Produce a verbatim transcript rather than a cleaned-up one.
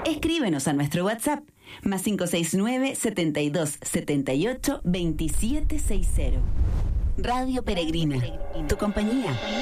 Escríbenos a nuestro WhatsApp, más cinco seis nueve, setenta y dos, setenta y ocho, veintisiete sesenta. Radio Peregrina, tu compañía.